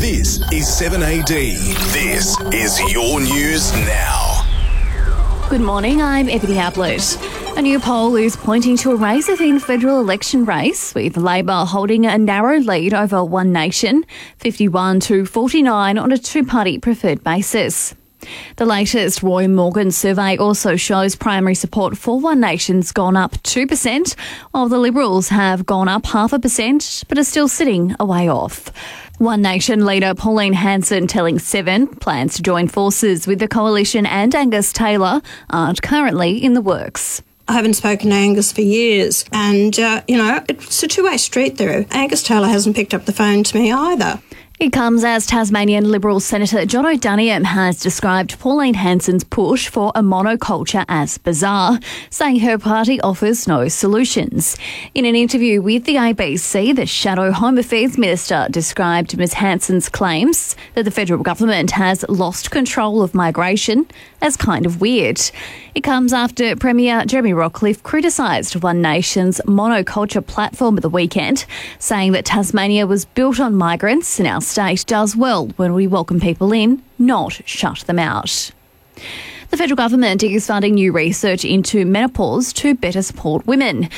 This is 7AD. This is your news now. Good morning, I'm Ebony Ablett. A new poll is pointing to a razor-thin federal election race, with Labor holding a narrow lead over One Nation, 51 to 49 on a two-party preferred basis. The latest Roy Morgan survey also shows primary support for One Nation's gone up 2%, while the Liberals have gone up 0.5%, but are still sitting a way off. One Nation leader Pauline Hanson telling Seven plans to join forces with the coalition and Angus Taylor aren't currently in the works. I haven't spoken to Angus for years and, it's a two-way street there. Angus Taylor hasn't picked up the phone to me either. It comes as Tasmanian Liberal Senator John O'Daniel has described Pauline Hanson's push for a monoculture as bizarre, saying her party offers no solutions. In an interview with the ABC, the Shadow Home Affairs Minister described Ms Hanson's claims that the federal government has lost control of migration as kind of weird. It comes after Premier Jeremy Rockliff criticised One Nation's monoculture platform at the weekend, saying that Tasmania was built on migrants and our state does well when we welcome people in, not shut them out. The federal government is funding new research into menopause to better support women.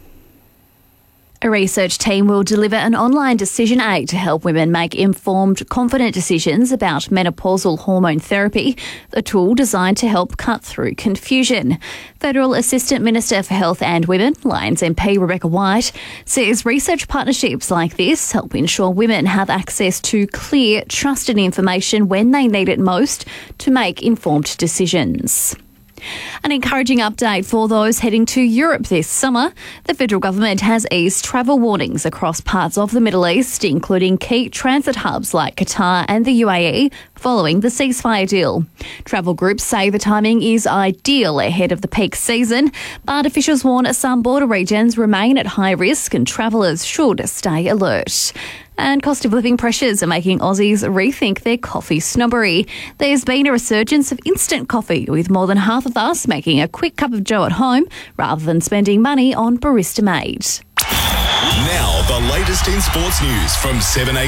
A research team will deliver an online decision aid to help women make informed, confident decisions about menopausal hormone therapy, a tool designed to help cut through confusion. Federal Assistant Minister for Health and Women, Lions MP Rebecca White, says research partnerships like this help ensure women have access to clear, trusted information when they need it most to make informed decisions. An encouraging update for those heading to Europe this summer. The federal government has eased travel warnings across parts of the Middle East, including key transit hubs like Qatar and the UAE, following the ceasefire deal. Travel groups say the timing is ideal ahead of the peak season, but officials warn some border regions remain at high risk and travellers should stay alert. And cost of living pressures are making Aussies rethink their coffee snobbery. There's been a resurgence of instant coffee, with more than half of us making a quick cup of joe at home rather than spending money on barista-made. Now, the latest in sports news from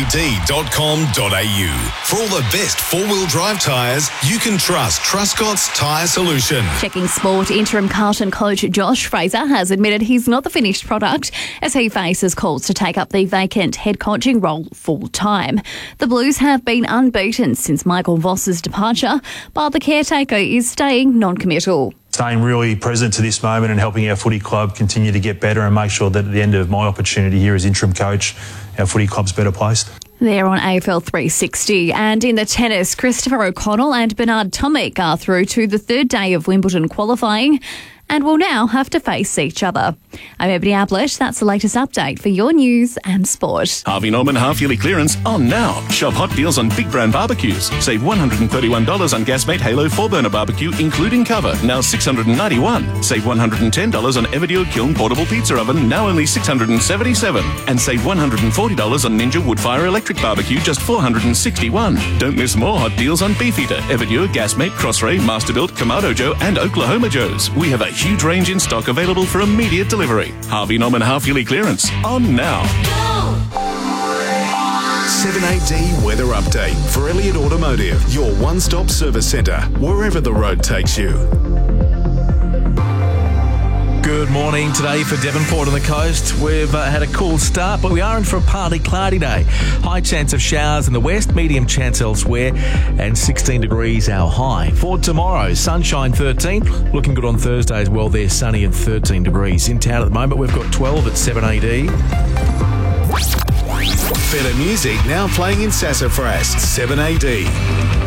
7ad.com.au. For all the best four-wheel drive tyres, you can trust Truscott's Tyre Solution. Checking sport, interim Carlton coach Josh Fraser has admitted he's not the finished product as he faces calls to take up the vacant head coaching role full-time. The Blues have been unbeaten since Michael Voss's departure, but the caretaker is staying non-committal. Staying really present to this moment and helping our footy club continue to get better and make sure that at the end of my opportunity here as interim coach, our footy club's better placed. They're on AFL 360. And in the tennis, Christopher O'Connell and Bernard Tomic are through to the third day of Wimbledon qualifying and will now have to face each other. I'm Ebony Ablett. That's the latest update for your news and sport. Harvey Norman half-yearly clearance on now. Shop hot deals on big brand barbecues. Save $131 on Gasmate Halo 4-burner barbecue, including cover, now $691. Save $110 on Everdeal Kiln portable pizza oven, now only $677. And save $140 on Ninja Woodfire electric barbecue, just $461. Don't miss more hot deals on Beefeater, Everdeal, Gasmate, Crossray, Masterbuilt, Kamado Joe and Oklahoma Joe's. We have a huge range in stock available for immediate delivery. Harvey Norman half-yearly clearance on now. 7AD Weather Update for Elliott Automotive, your one-stop service centre, wherever the road takes you. Good morning today for Devonport on the coast. We've had a cool start, but we are in for a partly cloudy day. High chance of showers in the west, medium chance elsewhere, and 16 degrees our high. For tomorrow, sunshine 13, looking good on Thursday as well there, sunny and 13 degrees. In town at the moment, we've got 12 at 7AD. Better music now playing in Sassafras, 7AD.